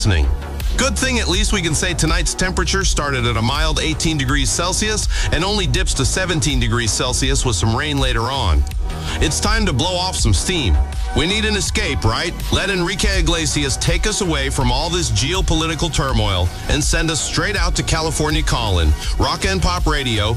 listening. Good thing at least we can say tonight's temperature started at a mild 18 degrees Celsius and only dips to 17 degrees Celsius with some rain later on. It's time to blow off some steam. We need an escape, right? Let Enrique Iglesias take us away from all this geopolitical turmoil and send us straight out to California calling. Rock and Pop Radio.